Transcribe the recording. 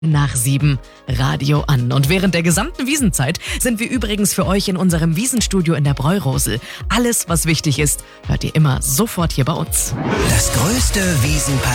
nach 7 Radio an. Und während der gesamten Wiesenzeit sind wir übrigens für euch in unserem Wiesenstudio in der Bräurosel. Alles, was wichtig ist, hört ihr immer sofort hier bei uns. Das größte Wiesenparadies